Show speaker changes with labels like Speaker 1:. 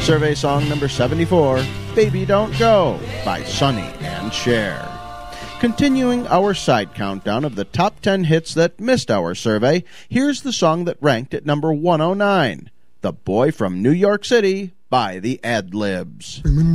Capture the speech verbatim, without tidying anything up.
Speaker 1: Survey song number seventy-four, Baby Don't Go, by Sonny and Cher. Continuing our side countdown of the top ten hits that missed our survey, here's the song that ranked at number one oh nine, The Boy from New York City, by the Ad-Libs.